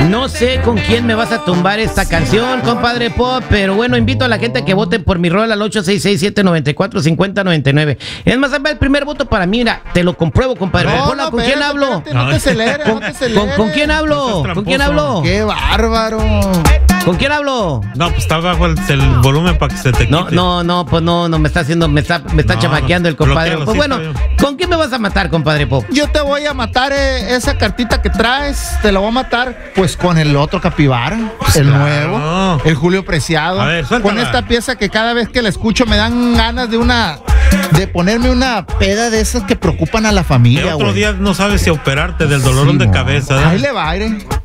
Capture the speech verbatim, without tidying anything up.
No sé con quién me vas a tumbar esta canción, compadre Pop, pero bueno, invito a la gente a que vote por mi rol al ocho seis seis, siete nueve cuatro, cinco cero nueve nueve. Es más, el primer voto para mí, mira, te lo compruebo, compadre. No, Hola, no, ¿con espérate, quién hablo? espérate, no te aceleres, no te aceleres. ¿Con, con quién hablo? ¿Con quién hablo? ¡Qué bárbaro! ¿Con quién hablo? No, pues está bajo el, el volumen para que se te quite. No, no, no, pues no, no me está haciendo, me está, me está No, chamaqueando el compadre. bloquealo, Pues sí, bueno, está bien. ¿con quién me vas a matar, compadre Pop? Yo te voy a matar eh, esa cartita que traes, te la voy a matar pues con el otro capibara, el claro. nuevo, el Julio Preciado. A ver, suéltala. Con esta pieza que cada vez que la escucho me dan ganas de una, de ponerme una peda de esas que preocupan a la El familia, otro güey. día no sabes si operarte del dolorón Sí, de no. cabeza. ¿eh? Ahí le va, aire.